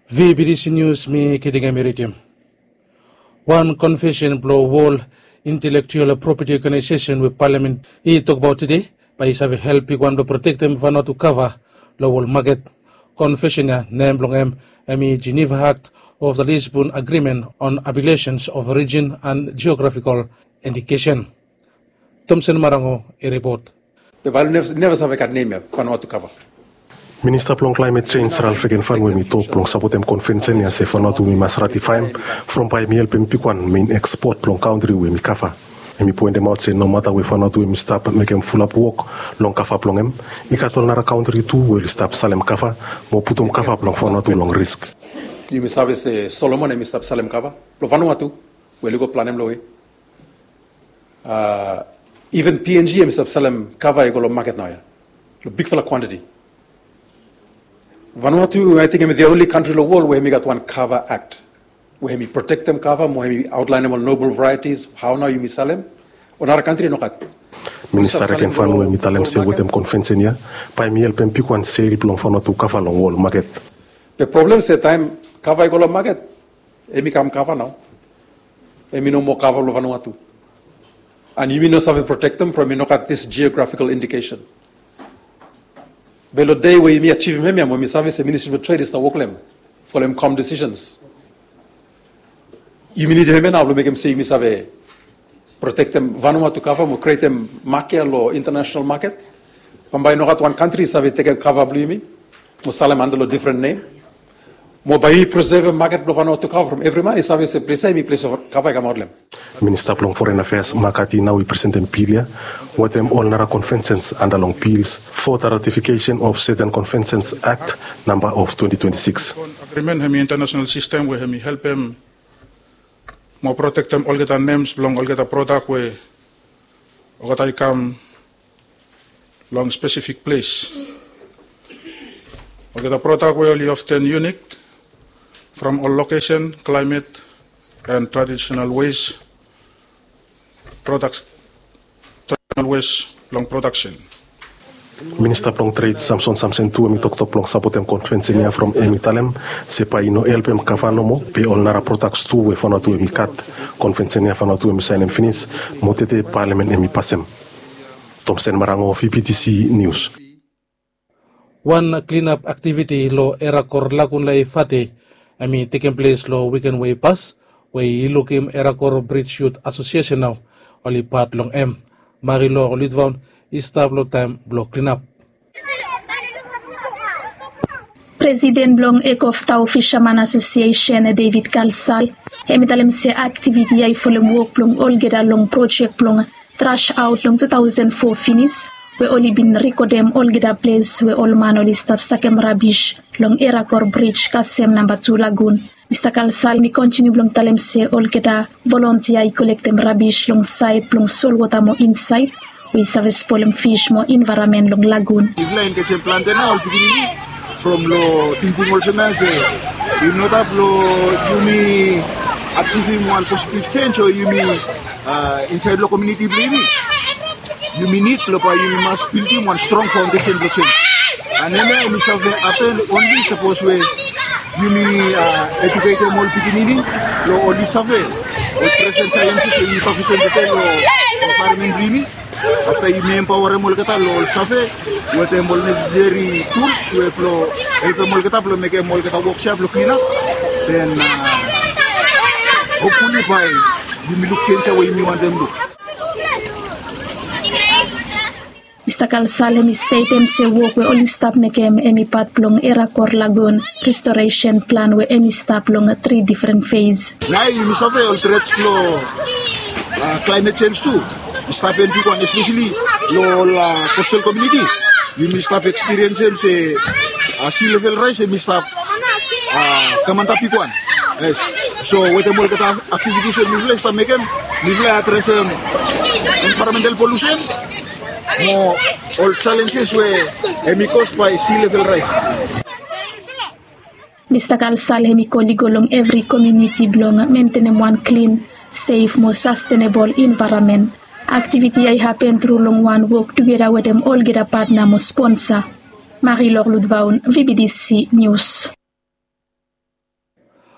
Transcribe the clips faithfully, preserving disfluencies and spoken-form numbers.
V B D C News mi kidding Meridium. One confession blow wall intellectual property organization with parliament he talk about today by his help one to protect them for not to cover the wall market. Confession ya name blong em emi Geneva Act of the Lisbon Agreement on Appellations of Origin and Geographical Indication. Thompson Marango a report. The value never never have a name for not to cover. Minister plong climate change Ralph Egenfan we mi talk plong sapotem conference ya se for not to we must ratify from by mi help pikwan main export plong country we mi kafa. And mi point them out say no matter we for not we mi stop make them full up work long kafa plong em. Ikatol nara country too will stop salem kafa mo putum kafa plong for not to long risk. You mi sabe se Solomon mi stop salem kafa. Lo Vanuatu we go planem loe. Uh even P N G mi stop salem kafa e go lo market now ya. Lo big fella quantity. Vanuatu, I think, is the only country in the world where we got one cover act. Where we protect them cover, where we outline them on noble varieties, how now you sell them. Another country no got. Minister Reken fan we mi talem se wotem conference nia, pa mi helpem pikwan seri plong Vanuatu cover long wall market. The problem is time cover go long market. Emi kam cover now. Emi no more cover lo Vanuatu. And you know something protect them from you know got this geographical indication. Belo day we mi achieve memia mo mi service Ministry of Trade is the worklem for them come decisions. You need to now make them say mi save protect them Vanuatu cover mo create them market or international market. Pambay no got one country save take a cover blimi mo salem under a different name. Mo by preserve market lo Vanuatu cover from every man is save se place mi place of cover gamodlem. Minister plong Foreign Affairs Makati now we present in Pilia what them all nara conventions and along peels for the ratification of certain conventions act number of twenty twenty-six. Agreement hemi international system we hemi help them more protect them all get our names long all get a product we all get I come long specific place. All get a product we only often unique from all location, climate and traditional ways. Products, traditional ways, long production. Minister plong trade Samson Samson tu mi tok tok plong sapotem conference nia from emi talem se pa ino helpem kavano mo pe all nara products tu we fana tu emi kat conference nia fana tu emi sign finish motete parliament emi pasem. Thompson Marango V B D C News. One cleanup activity lo era kor lakun lai fate ami taking place lo weekend way pass way ilukim era kor bridge youth association now. Oli part long M. Marilo Lidvaun is tablo time block cleanup. President Blong Ekof Tau Fisherman Association David Kalsal emitalem se activity ay folem work plong olgeda long project plong trash out long two thousand four finish we only been recordem olgeda place we all man oli staff sakem rubbish long Erakor bridge kasem number two lagoon. Mister Kalsal mi continue blong talem se olgeda volunteer I collect them rubbish long side plong sol water mo inside we service polem fish mo environment long lagoon. Line ke plante na ol bigini from lo tinting also na se you know that lo you me achieving one positive change or you me uh, inside the community believe you me need lo pa you must building one strong foundation to change and then we have happen only suppose we you me uh, educate them all beginning lo only survey the present sciences we sufficient detail lo farming dreamy after you me empower them all kata lo survey with them all necessary tools we lo help them all kata lo make them all kata workshop lo clean up then uh, hopefully by you me look change away you want them to. Mister Kalsal mi state em se work we only stop make em emi pat plong Erakor lagoon restoration plan we emi stop long three different phase. Now you must have all threats flow uh, climate change too. You stop in people especially lo la coastal community. You must stop experiencing say uh, sea level rise and must stop uh, kamanta people. Yes. So with the more activities we will start make them we will address um, environmental pollution. More all challenges were emi caused by sea level rise. Mister Kalsal hemi golong every community blong maintain one clean, safe, more sustainable environment. Activity I happen through long one work together with them all get a partner mo sponsor. Marie-Laure Ludvaun, V B D C News.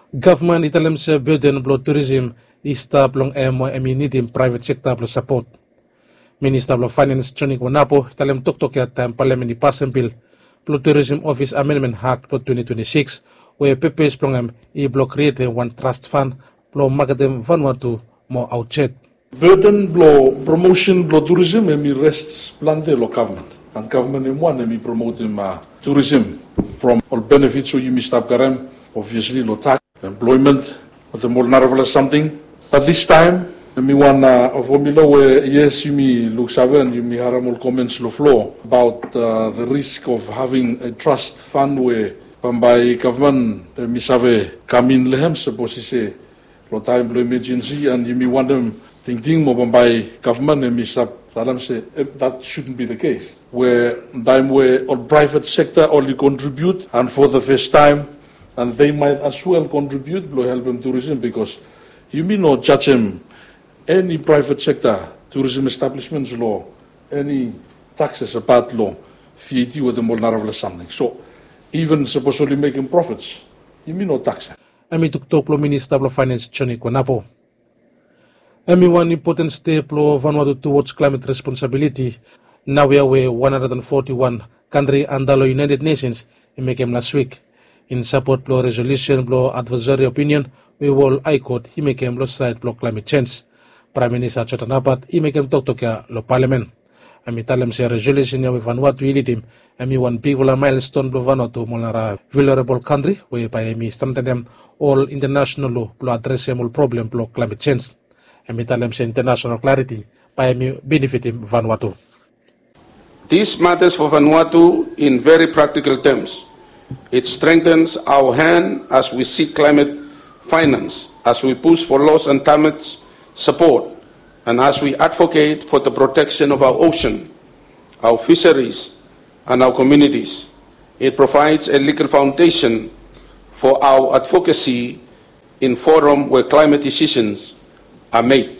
Government italem se burden blo tourism ista blong emo emi nidim private sector blo support. Minister blo Finance Johnny Wanapo italem tok-tok ya time parliament ipasen bill blo tourism office amendment act blo twenty twenty-six where purpose blong em i blo create one trust fund blo magadem Vanuatu mo outchet. Burden blo promotion blo tourism emi rests plante lo government. And government in one emi promote uh, tourism from all benefits so you must have garem obviously lo tax employment but the more marvelous something. But this time emi one uh, of omilo where yes you me look seven you me haramol comments lo floor about uh, the risk of having a trust fund where by government emi save come in lehem suppose say lo time lo emergency and you me want them think think mo by government emi sab say that shouldn't be the case where time where all private sector only contribute and for the first time and they might as well contribute to help them tourism because you may not judge them any private sector tourism establishments law any taxes about law V A T with the more marvelous something so even supposedly making profits you may not tax them. Ami tuktok lo Minister of Finance Johnny Wanapo. Ami one important step lo Vanuatu towards climate responsibility. Now we are one hundred forty-one country under the United Nations in Mekem last week. In support blo resolution blo advisory opinion, we will I quote he Mekem lo side blo climate change. Prime Minister Chotanapat he Mekem tok tok lo parliament. Ami talem se resolution ya we Vanuatu ilitim. Ami one big milestone blo Vanuatu molara vulnerable country whereby ami strengthen them all international law blo address all problem blo climate change. Ami talem se international clarity by ami benefiting Vanuatu. This matters for Vanuatu in very practical terms. It strengthens our hand as we seek climate finance, as we push for loss and damage support, and as we advocate for the protection of our ocean, our fisheries, and our communities. It provides a legal foundation for our advocacy in forum where climate decisions are made.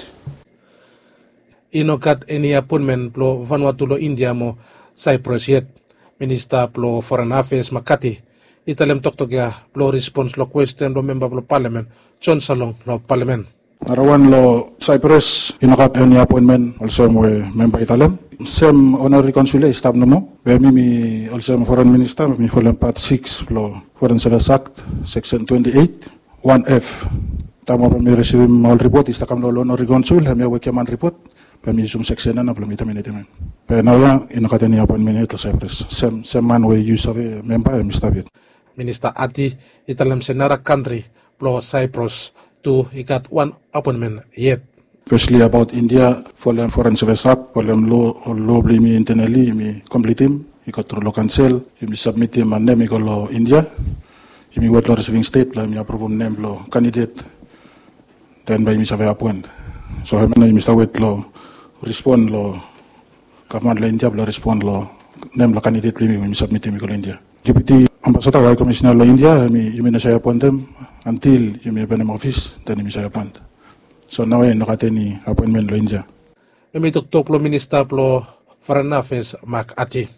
Inokat any appointment plo Vanuatu lo India mo Cyprus yet. Minister plo Foreign Affairs Makati italem tok-tok ya plo response lo question lo member plo parliament John Salong lo parliament. Arawan lo Cyprus inokat any appointment also mo member italem. Same honorary consul staff no mo. Where mi mi also foreign minister mi follow part six plo Foreign Service Act section twenty-eight one F. Tama pa mi receive all report istakam lo honorary consul mi awake man report. Permission section na belum itamin itamin. Penaya inokat any appointment ito Cyprus. Same same man we use of a member Mister Viet. Minister Ati italem senara country plo Cyprus to ikat one appointment yet. Firstly about India following foreign service act following law law blimi internally mi complete him ikat through law council mi submit him and name ikolo India mi wet law receiving state la mi approve name law candidate then by mi save appoint so mi mi wet law respond lo government la India la respond lo name la candidate blimi mi submit him ikolo India. Deputy Ambassador High Commissioner lo India mi mi na saya appoint them until you may be in office then mi saya appoint. So now I know any appointment lo India. Emi tok-tok lo Minister plo Foreign Affairs Mark Ati.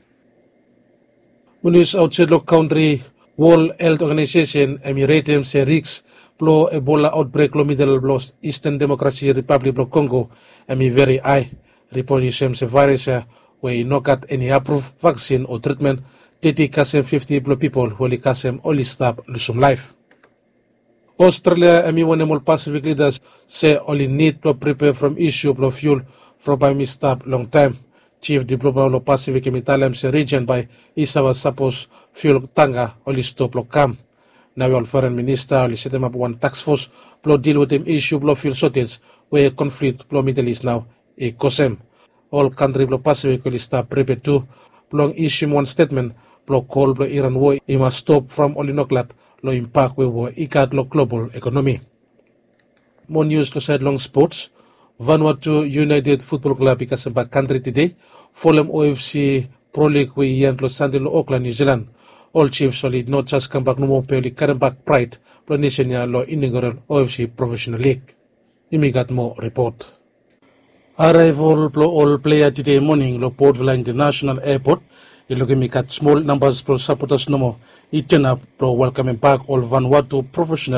Munus outside lo country World Health Organization emi rate se risk plo Ebola outbreak lo middle lo Eastern Democracy Republic lo Congo emi very high. Report isem se virus we inokat any approved vaccine or treatment thirty kasem fifty plo people who kasem only stop lusum life. Australia emi one more Pacific leaders say only need to prepare from issue of fuel from by stop long time. Chief Diplomat of Pacific emi talem se region by isawa suppose fuel tanga only stop lo come. Now all foreign minister only set them up one task force plo deal with them issue of fuel shortage where conflict plo Middle East now e cosem. All country plo Pacific only stop prepare too. Plong issue one statement plo call plo Iran war it must stop from only noklat lo impact we wo ikat lo global economy. More news to side long sports. Vanuatu United Football Club ikasamba country today. Fulham O F C Pro League we yan lo Sunday lo Auckland New Zealand. All Chiefs solid not just come back no more pe current back pride lo nation ya lo inaugural O F C Professional League. Imigat mo report. Arrival plo all player today morning lo Port Vila International Airport. Ilogimi kat small numbers pro supporters no more. It turn up pro welcoming back all Vanuatu professional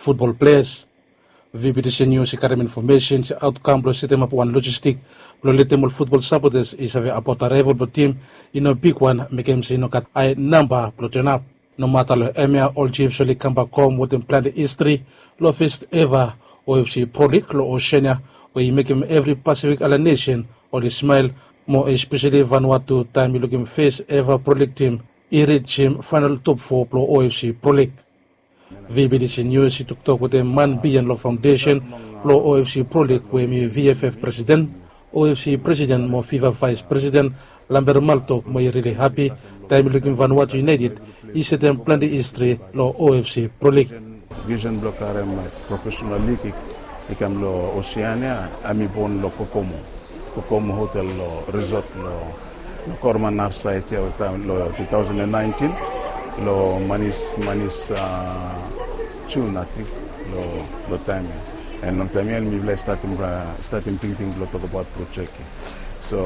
football players. V B T C News ikaram information sa outcome blo sistema po one logistic blo letemol football supporters isave apota rival blo team ino big one mekem se ino kat ay number blo turn up no matter lo emia all chiefs soli kamba com with them plan the history lo first ever O F C Pro League lo Oceania where you make him every Pacific Island nation or the smile more especially Vanuatu time you look him face ever Pro League team he reach him final top four blo O F C Pro League. V B D C News he took talk with the Man Bian Law Foundation, Law O F C Pro League, where me V F F President, O F C President, mo FIFA Vice President, Lambert Maltok, mo really happy, time looking Vanuatu United, he said them plan the history, Law O F C Pro League. Vision Block R M Professional League, ikam lo Oceania, ami bon lo Kokomo, Kokomo Hotel lo Resort lo Corman Narsite lo twenty nineteen. Lo manis manis uh, June I think lo lo time and long time and me like starting starting thinking lo talk about project so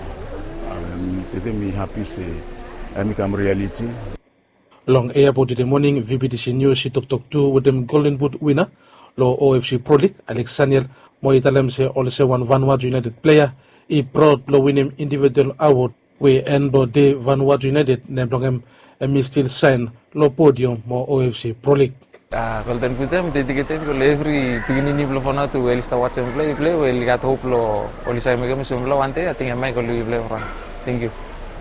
um, today me happy say I become reality. Long airport in the morning V B T C News she talk talk to with them Golden Boot winner lo O F C Pro League Alexander Moitalem say also one Vanuatu United player he proud lo win him individual award we end lo de Vanuatu United name long him and me still sign low podium more O F C Pro League. Ah, Golden Boot I'm dedicated to every beginning of Vanuatu well is watch and play play well got hope lo only say me some lo ante I think I might go play for. Thank you.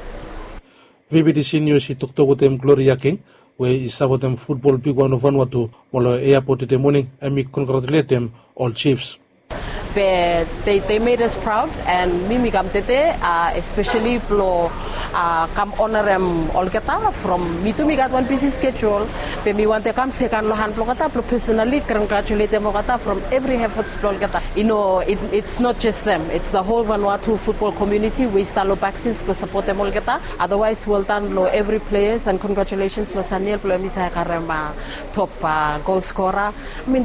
V B D C News he took to with them Gloria King where is about them football big one of Vanuatu molo airport in the morning and me congratulate them all chiefs. But they, they made us proud and mimi kam tete uh, especially plo uh, kam honor em all kata from me to me got one busy schedule but me want to come second lo han plo kata plo personally congratulate them kata from every efforts plo kata you know it, it's not just them it's the whole Vanuatu football community we start vaccines plo support them all kata otherwise well done lo every players and congratulations lo Saniel plo mi sa karema top uh, goal scorer I mean